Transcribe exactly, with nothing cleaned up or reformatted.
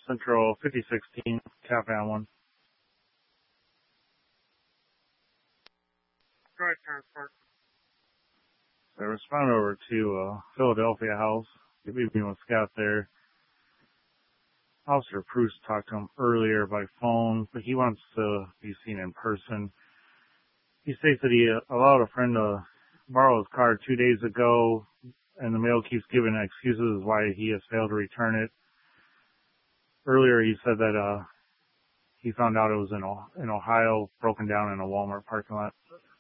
Central fifty sixteen, Cap Van one. Go ahead, transport. I responded over to uh, Philadelphia House. He leave me with Scott there. Officer Proust talked to him earlier by phone, but he wants to be seen in person. He states that he allowed a friend to borrow his car two days ago, and the mail keeps giving excuses why he has failed to return it. Earlier he said that uh he found out it was in, in Ohio, broken down in a Walmart parking lot.